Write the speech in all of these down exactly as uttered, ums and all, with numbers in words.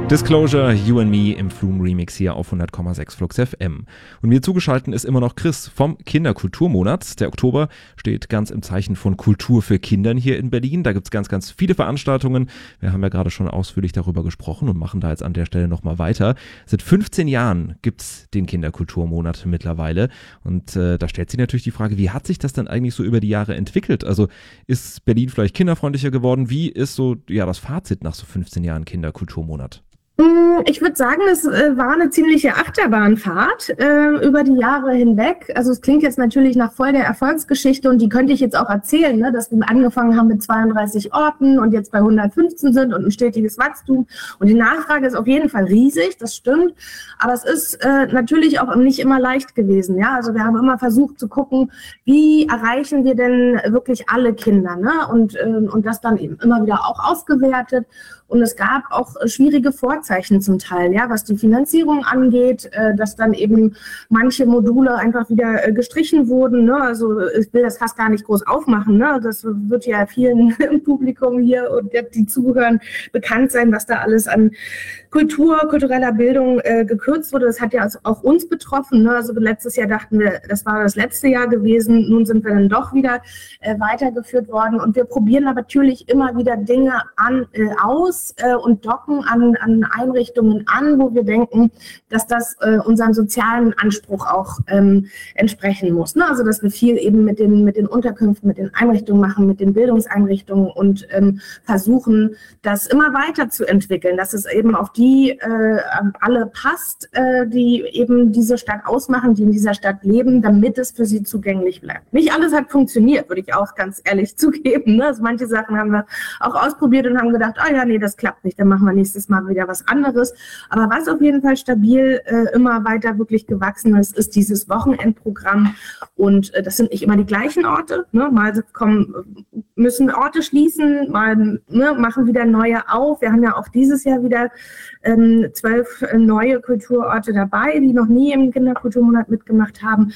Disclosure, You and Me im Flume Remix hier auf hundert Komma sechs Flux F M. Und mir zugeschaltet ist immer noch Chris vom Kinderkulturmonat. Der Oktober steht ganz im Zeichen von Kultur für Kindern hier in Berlin. Da gibt's ganz, ganz viele Veranstaltungen. Wir haben ja gerade schon ausführlich darüber gesprochen und machen da jetzt an der Stelle nochmal weiter. Seit fünfzehn Jahren gibt's den Kinderkulturmonat mittlerweile. Und äh, da stellt sich natürlich die Frage, wie hat sich das denn eigentlich so über die Jahre entwickelt? Also ist Berlin vielleicht kinderfreundlicher geworden? Wie ist so ja das Fazit nach so fünfzehn Jahren Kinderkulturmonat? Ich würde sagen, es äh, war eine ziemliche Achterbahnfahrt äh, über die Jahre hinweg. Also es klingt jetzt natürlich nach voll der Erfolgsgeschichte und die könnte ich jetzt auch erzählen, ne, dass wir angefangen haben mit zweiunddreißig Orten und jetzt bei hundertfünfzehn sind und ein stetiges Wachstum. Und die Nachfrage ist auf jeden Fall riesig, das stimmt. Aber es ist äh, natürlich auch nicht immer leicht gewesen. Ja, also wir haben immer versucht zu gucken, wie erreichen wir denn wirklich alle Kinder, ne? Und äh, und das dann eben immer wieder auch ausgewertet. Und es gab auch schwierige Vorzeichen zum Teil, ja, was die Finanzierung angeht, äh, dass dann eben manche Module einfach wieder äh, gestrichen wurden. Ne? Also ich will das fast gar nicht groß aufmachen. Ne? Das wird ja vielen im Publikum hier und die zuhören bekannt sein, was da alles an Kultur, kultureller Bildung äh, gekürzt wurde. Das hat ja auch uns betroffen. Ne? Also letztes Jahr dachten wir, das war das letzte Jahr gewesen. Nun sind wir dann doch wieder äh, weitergeführt worden. Und wir probieren aber natürlich immer wieder Dinge an, äh, aus, und docken an, an Einrichtungen an, wo wir denken, dass das äh, unserem sozialen Anspruch auch ähm, entsprechen muss. Ne? Also dass wir viel eben mit den, mit den Unterkünften, mit den Einrichtungen machen, mit den Bildungseinrichtungen und ähm, versuchen, das immer weiter zu entwickeln, dass es eben auf die äh, alle passt, äh, die eben diese Stadt ausmachen, die in dieser Stadt leben, damit es für sie zugänglich bleibt. Nicht alles hat funktioniert, würde ich auch ganz ehrlich zugeben. Ne? Also manche Sachen haben wir auch ausprobiert und haben gedacht, ah ja, nee, das klappt nicht, dann machen wir nächstes Mal wieder was anderes. Aber was auf jeden Fall stabil äh, immer weiter wirklich gewachsen ist, ist dieses Wochenendprogramm. Und äh, das sind nicht immer die gleichen Orte. Ne? Mal kommen, müssen Orte schließen, mal ne, machen wieder neue auf. Wir haben ja auch dieses Jahr wieder ähm, zwölf äh, neue Kulturorte dabei, die noch nie im Kinderkulturmonat mitgemacht haben.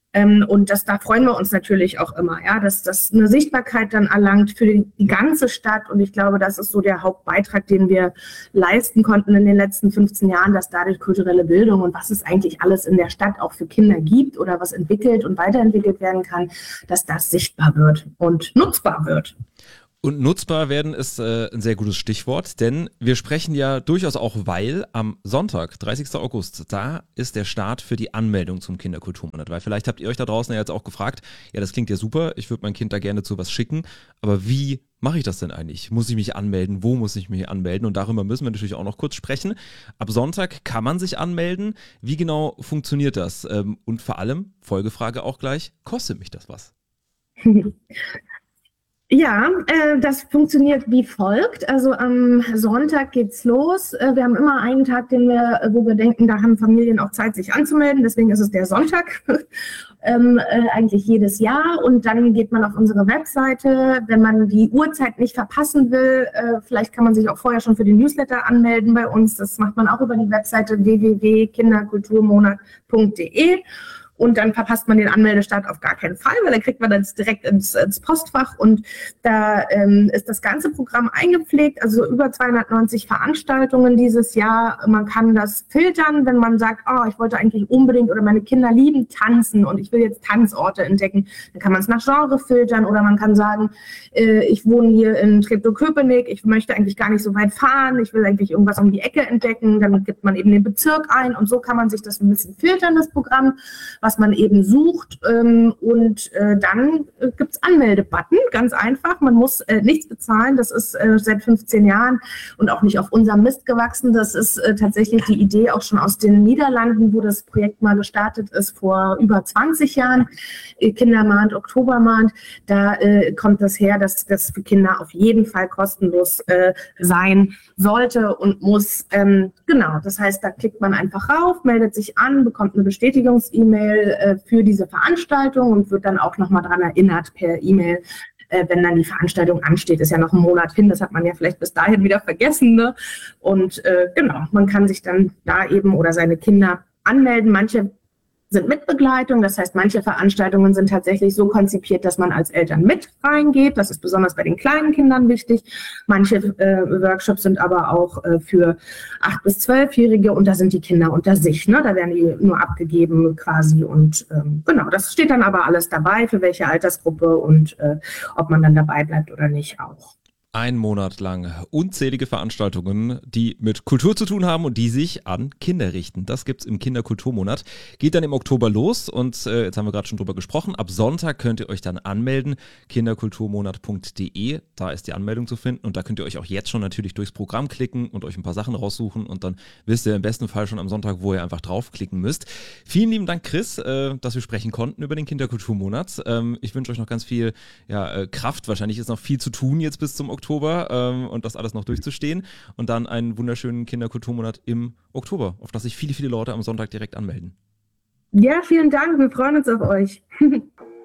Und das, da freuen wir uns natürlich auch immer, ja, dass das eine Sichtbarkeit dann erlangt für die, die ganze Stadt. Und ich glaube, das ist so der Hauptbeitrag, den wir leisten konnten in den letzten fünfzehn Jahren, dass dadurch kulturelle Bildung und was es eigentlich alles in der Stadt auch für Kinder gibt oder was entwickelt und weiterentwickelt werden kann, dass das sichtbar wird und nutzbar wird. Und nutzbar werden ist äh, ein sehr gutes Stichwort, denn wir sprechen ja durchaus auch, weil am Sonntag, dreißigsten August, da ist der Start für die Anmeldung zum Kinderkulturmonat. Weil vielleicht habt ihr euch da draußen ja jetzt auch gefragt, ja, das klingt ja super, ich würde mein Kind da gerne zu was schicken, aber wie mache ich das denn eigentlich? Muss ich mich anmelden? Wo muss ich mich anmelden? Und darüber müssen wir natürlich auch noch kurz sprechen. Ab Sonntag kann man sich anmelden. Wie genau funktioniert das? Ähm, und vor allem, Folgefrage auch gleich, kostet mich das was? Ja, äh, das funktioniert wie folgt. Also am Sonntag geht's los. Äh, wir haben immer einen Tag, den wir, wo wir denken, da haben Familien auch Zeit, sich anzumelden. Deswegen ist es der Sonntag, ähm, äh, eigentlich jedes Jahr. Und dann geht man auf unsere Webseite. Wenn man die Uhrzeit nicht verpassen will, äh, vielleicht kann man sich auch vorher schon für den Newsletter anmelden bei uns. Das macht man auch über die Webseite w w w punkt kinderkulturmonat punkt d e. Und dann verpasst man den Anmeldestart auf gar keinen Fall, weil dann kriegt man das direkt ins, ins Postfach und da ähm, ist das ganze Programm eingepflegt, also über zweihundertneunzig Veranstaltungen dieses Jahr. Man kann das filtern, wenn man sagt, oh, ich wollte eigentlich unbedingt oder meine Kinder lieben tanzen und ich will jetzt Tanzorte entdecken. Dann kann man es nach Genre filtern oder man kann sagen, äh, ich wohne hier in Treptow-Köpenick, ich möchte eigentlich gar nicht so weit fahren, ich will eigentlich irgendwas um die Ecke entdecken. Dann gibt man eben den Bezirk ein und so kann man sich das ein bisschen filtern, das Programm, was man eben sucht ähm, und äh, dann äh, gibt es Anmeldebutton, ganz einfach. Man muss äh, nichts bezahlen, das ist äh, seit fünfzehn Jahren und auch nicht auf unserem Mist gewachsen. Das ist äh, tatsächlich die Idee auch schon aus den Niederlanden, wo das Projekt mal gestartet ist vor über zwanzig Jahren. Äh, Kindermahnt, Oktobermahnt, da äh, kommt das her, dass das für Kinder auf jeden Fall kostenlos äh, sein sollte und muss. Ähm, genau, das heißt, da klickt man einfach rauf, meldet sich an, bekommt eine Bestätigungs-E-Mail für diese Veranstaltung und wird dann auch nochmal daran erinnert per E-Mail, äh, wenn dann die Veranstaltung ansteht. Ist ja noch ein Monat hin, das hat man ja vielleicht bis dahin wieder vergessen. Ne? Und äh, genau, man kann sich dann da eben oder seine Kinder anmelden. Manche sind mit Begleitung. Das heißt, manche Veranstaltungen sind tatsächlich so konzipiert, dass man als Eltern mit reingeht. Das ist besonders bei den kleinen Kindern wichtig. Manche äh, Workshops sind aber auch äh, für acht- bis zwölfjährige und da sind die Kinder unter sich. Ne? Da werden die nur abgegeben quasi und ähm, genau, das steht dann aber alles dabei, für welche Altersgruppe und äh, ob man dann dabei bleibt oder nicht auch. Ein Monat lang unzählige Veranstaltungen, die mit Kultur zu tun haben und die sich an Kinder richten. Das gibt's im Kinderkulturmonat. Geht dann im Oktober los und äh, jetzt haben wir gerade schon drüber gesprochen. Ab Sonntag könnt ihr euch dann anmelden. kinderkulturmonat punkt de, da ist die Anmeldung zu finden und da könnt ihr euch auch jetzt schon natürlich durchs Programm klicken und euch ein paar Sachen raussuchen und dann wisst ihr im besten Fall schon am Sonntag, wo ihr einfach draufklicken müsst. Vielen lieben Dank, Chris, äh, dass wir sprechen konnten über den Kinderkulturmonat. Ähm, ich wünsche euch noch ganz viel ja, äh, Kraft. Wahrscheinlich ist noch viel zu tun jetzt bis zum Oktober. Oktober ähm, und das alles noch durchzustehen und dann einen wunderschönen Kinderkulturmonat im Oktober, auf das sich viele, viele Leute am Sonntag direkt anmelden. Ja, vielen Dank. Wir freuen uns auf euch.